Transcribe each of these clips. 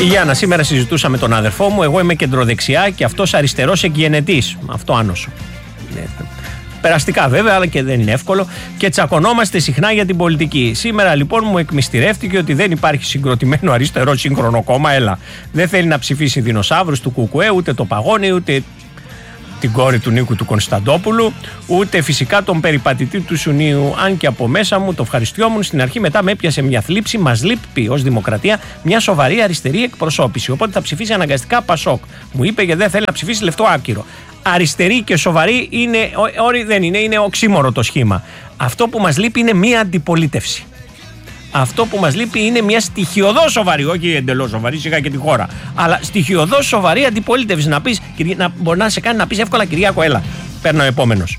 Η Γιάννα, σήμερα συζητούσα με τον αδερφό μου. Εγώ είμαι κεντροδεξιά και αυτός αριστερός εκγενετής. Αυτό άνοσο. Περαστικά βέβαια, αλλά και δεν είναι εύκολο. Και τσακωνόμαστε συχνά για την πολιτική. Σήμερα λοιπόν μου εκμυστηρεύτηκε ότι δεν υπάρχει συγκροτημένο αριστερό σύγχρονο κόμμα. Έλα. Δεν θέλει να ψηφίσει δεινοσαύρους του Κουκουέ, ούτε το Παγώνι, ούτε την κόρη του Νίκου του Κωνσταντόπουλου, ούτε φυσικά τον περιπατητή του Σουνίου. Αν και από μέσα μου το ευχαριστιόμουν στην αρχή, μετά με έπιασε μια θλίψη. Μας λείπει ως δημοκρατία μια σοβαρή αριστερή εκπροσώπηση. Οπότε θα ψηφίσει αναγκαστικά Πασόκ. Μου είπε και δεν θέλει να ψηφίσει λεφτό άκυρο. Αριστερή και σοβαρή είναι, δεν είναι, είναι οξύμορο το σχήμα. Αυτό που μας λείπει είναι μια αντιπολίτευση. Αυτό που μας λείπει είναι μια στοιχειωδώς σοβαρή, όχι εντελώς σοβαρή, σιγά και τη χώρα, αλλά στοιχειωδώς σοβαρή αντιπολίτευση. Να πεις, μπορεί να σε κάνει να πεις εύκολα Κυριάκο, έλα, παίρνω επόμενος.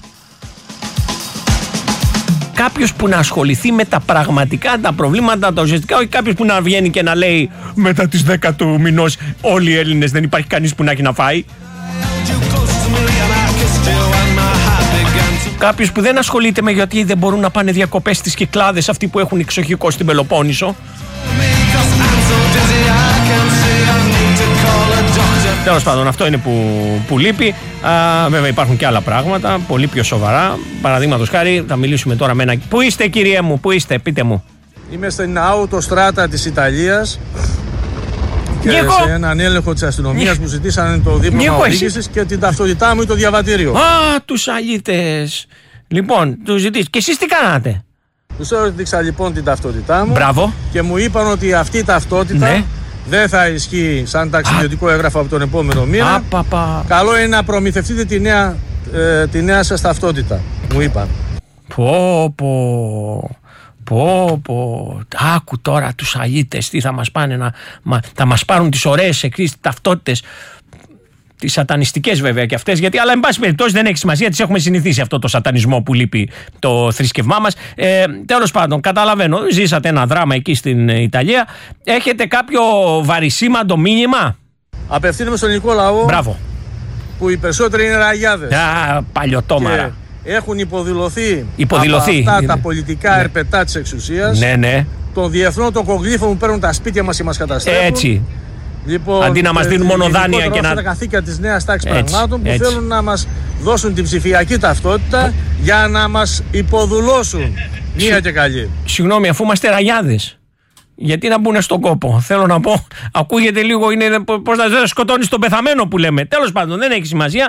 Κάποιος που να ασχοληθεί με τα πραγματικά, τα προβλήματα, τα ουσιαστικά, όχι κάποιος που να βγαίνει και να λέει μετά τις 10 του μηνός όλοι οι Έλληνες δεν υπάρχει κανείς που να έχει να φάει. Κάποιος που δεν ασχολείται με γιατί δεν μπορούν να πάνε διακοπές στις Κυκλάδες αυτοί που έχουν εξοχικό στην Πελοπόννησο. Τέλος πάντων, αυτό είναι που λείπει. Βέβαια υπάρχουν και άλλα πράγματα πολύ πιο σοβαρά. Παραδείγματος χάρη, θα μιλήσουμε τώρα με ένα. Πού είστε, κύριε μου, πού είστε, πείτε μου. Είμαι στην αυτοστράτα της Ιταλίας. Και σε έναν έλεγχο της αστυνομίας που ζητήσανε το δίπλωμα οδήγησης και την ταυτότητά μου ή το διαβατήριο. Α, τους αλήτες. Λοιπόν, τους ζητήσετε. Και εσείς τι κάνατε? Τους έδειξα λοιπόν την ταυτότητά μου. Μπράβο. Και μου είπαν ότι αυτή η ταυτότητα δεν θα ισχύει σαν ταξιδιωτικό έγγραφο από τον επόμενο μήνα. Καλό είναι να προμηθευτείτε τη νέα σας ταυτότητα, μου είπαν. Άκου τώρα τους αλήτες τι θα μας πάνε θα μας πάρουν τις ωραίες εκκλήσεις ταυτότητες, τις σατανιστικές βέβαια και αυτές, γιατί αλλά εν πάση περιπτώσει δεν έχει σημασία, τις έχουμε συνηθίσει αυτό το σατανισμό που λείπει το θρησκευμά μας. Τέλος πάντων, καταλαβαίνω, ζήσατε ένα δράμα εκεί στην Ιταλία. Έχετε κάποιο βαρισίμαντο μήνυμα? Απευθύνομαι στον ελληνικό λαό. Μπράβο. Που οι περισσότεροι είναι ραγιάδες. Παλιωτόμαρα. Έχουν υποδηλωθεί από αυτά τα πολιτικά ερπετά της εξουσίας. Ναι. Των διεθνών των κογλίφων που παίρνουν τα σπίτια μας και μας καταστρέφουν. Έτσι. Λοιπόν, αντί να μας δίνουν μόνο δάνεια και να. Τα καθήκια της νέας τάξης πραγμάτων που θέλουν να μας δώσουν την ψηφιακή ταυτότητα για να μας υποδουλώσουν. Μία και καλή. Συγγνώμη, αφού είμαστε ραγιάδες, γιατί να μπουν στον κόπο? Θέλω να πω, ακούγεται λίγο, είναι πώς να σκοτώνεις τον πεθαμένο που λέμε. Τέλος πάντων, δεν έχει σημασία.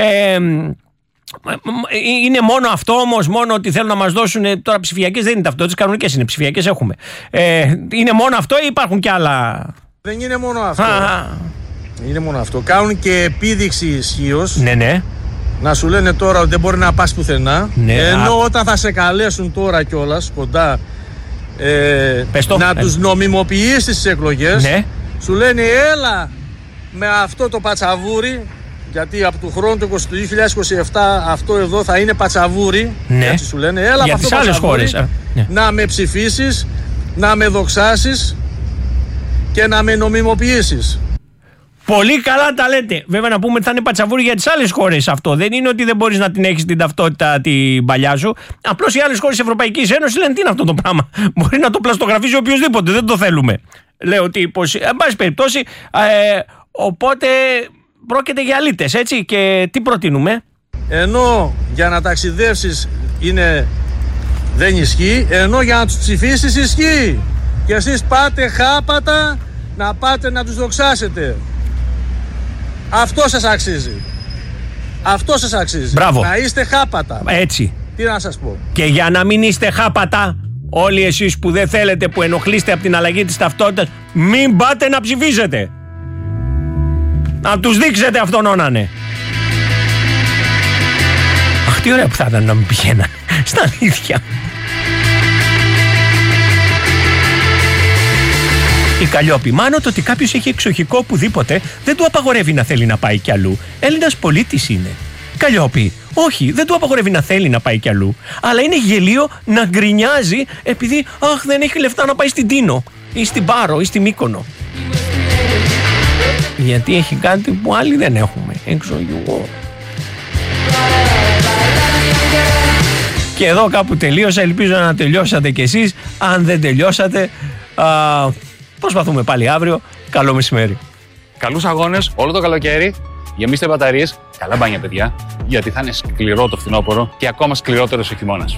Είναι μόνο αυτό όμως, μόνο ότι θέλουν να μας δώσουν τώρα ψηφιακές, δεν είναι ταυτότητες, κανονικές είναι, ψηφιακές έχουμε. Είναι μόνο αυτό ή υπάρχουν κι άλλα? Δεν είναι μόνο αυτό. Είναι μόνο αυτό. Κάνουν και επίδειξη ισχύως. Ναι. Να σου λένε τώρα ότι δεν μπορεί να πας πουθενά. Ναι, ενώ όταν θα σε καλέσουν τώρα κιόλας κοντά να τους νομιμοποιήσεις τις εκλογές, σου λένε έλα με αυτό το πατσαβούρι. Γιατί από του χρόνου του 2027 αυτό εδώ θα είναι πατσαβούρι. Έτσι σου λένε. Έλα για από τις αυτό άλλες χώρες. Να με ψηφίσεις, να με δοξάσεις και να με νομιμοποιήσεις. Πολύ καλά τα λέτε. Βέβαια να πούμε ότι θα είναι πατσαβούρι για τις άλλες χώρες αυτό. Δεν είναι ότι δεν μπορείς να την έχεις την ταυτότητα την παλιά σου. Απλώς οι άλλες χώρες της Ευρωπαϊκής Ένωσης λένε τι είναι αυτό το πράγμα. Μπορεί να το πλαστογραφίζει οποιοδήποτε. Δεν το θέλουμε. Λέω ότι εν πάση περιπτώσει. Οπότε πρόκειται για αλήτες, έτσι. Και τι προτείνουμε? Ενώ για να ταξιδεύσεις δεν ισχύει, ενώ για να τους ψηφίσεις ισχύει. Και εσείς πάτε χάπατα να πάτε να τους δοξάσετε. Αυτό σας αξίζει. Αυτό σας αξίζει. Μπράβο. Να είστε χάπατα. Έτσι. Τι να σας πω. Και για να μην είστε χάπατα, όλοι εσείς που δεν θέλετε, που ενοχλείστε από την αλλαγή της ταυτότητας, μην πάτε να ψηφίσετε. Να τους δείξετε αυτόν όνανε. Αχ, τι ωραία που θα ήταν να μην πηγαίναν στα αλήθεια. Η Καλλιόπη, μάλλον το ότι κάποιος έχει εξοχικό οπουδήποτε δεν του απαγορεύει να θέλει να πάει κι αλλού. Έλληνας πολίτης είναι. Καλλιόπη, όχι, δεν του απαγορεύει να θέλει να πάει κι αλλού. Αλλά είναι γελίο να γκρινιάζει επειδή δεν έχει λεφτά να πάει στην Τίνο ή στην Πάρο ή στη Μύκονο. Γιατί έχει κάτι που άλλοι δεν έχουμε. Εξοχικό. Και εδώ κάπου τελείωσα. Ελπίζω να τελειώσατε κι εσείς. Αν δεν τελειώσατε, Προσπαθούμε πάλι αύριο. Καλό μεσημέρι. Καλούς αγώνες όλο το καλοκαίρι. Γεμίστε μπαταρίες. Καλά μπάνια, παιδιά. Γιατί θα είναι σκληρό το φθινόπωρο και ακόμα σκληρότερος ο χειμώνας.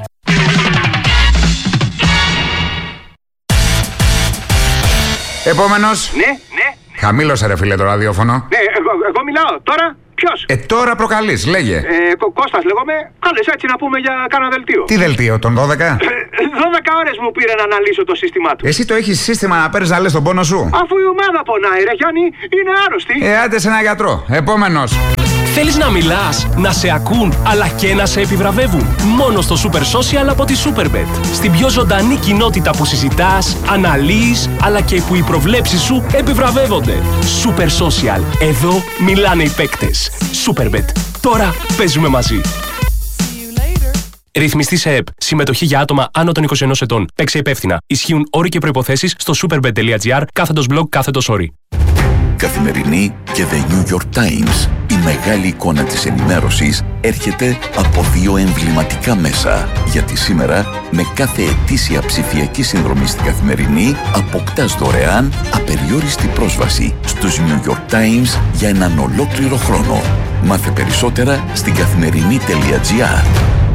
Επόμενος. Ναι. Χαμήλωσε ρε φίλε το ραδιόφωνο. Ναι, εγώ μιλάω. Τώρα ποιος? Τώρα προκαλείς, λέγε. Κώστας λέγομαι. Κάλεσα έτσι να πούμε για κάνα δελτίο. Τι δελτίο, τον 12? 12 ώρες μου πήρε να αναλύσω το σύστημά του. Εσύ το έχεις σύστημα να παίρνεις να λες τον πόνο σου? Αφού η ομάδα πονάει ρε Γιάννη, είναι άρρωστη. Άντε σε ένα γιατρό. Επόμενος. Θέλεις να μιλάς, να σε ακούν, αλλά και να σε επιβραβεύουν? Μόνο στο Super Social από τη Superbet. Στην πιο ζωντανή κοινότητα που συζητάς, αναλύεις, αλλά και που οι προβλέψεις σου επιβραβεύονται. Super Social. Εδώ μιλάνε οι παίκτες. Superbet. Τώρα παίζουμε μαζί. Ρυθμιστή σε ΕΠ. Συμμετοχή για άτομα άνω των 21 ετών. Παίξε υπεύθυνα. Ισχύουν όροι και προϋποθέσεις στο superbet.gr/blog/όροι. Καθημερινή και The New York Times. Η μεγάλη εικόνα της ενημέρωσης έρχεται από δύο εμβληματικά μέσα. Γιατί σήμερα, με κάθε ετήσια ψηφιακή συνδρομή στην Καθημερινή, αποκτάς δωρεάν απεριόριστη πρόσβαση στους New York Times για έναν ολόκληρο χρόνο. Μάθε περισσότερα στην καθημερινή.gr.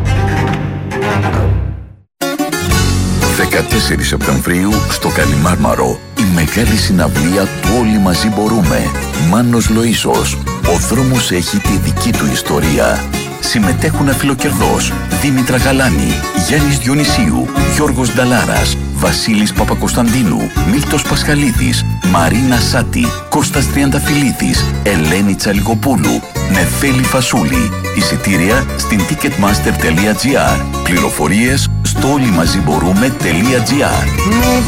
14 Σεπτεμβρίου στο Καλιμάρμαρο. Η μεγάλη συναυλία του Όλοι Μαζί Μπορούμε. Μάνος Λοΐσος. Ο δρόμος έχει τη δική του ιστορία. Συμμετέχουν Αφιλοκερδός, Δήμητρα Γαλάνη, Γιάννης Διονυσίου, Γιώργος Νταλάρας, Βασίλης Παπακοσταντίνου, Μίλτος Πασχαλίδης, Μαρίνα Σάτη, Κώστας Τριανταφυλλίδης, Ελένη Τσαλιγοπούλου, Νεφέλη Φασούλη. Εισιτήρια στην ticketmaster.gr. Πληροφορίες στο όλοιμαζιμπορούμε.gr.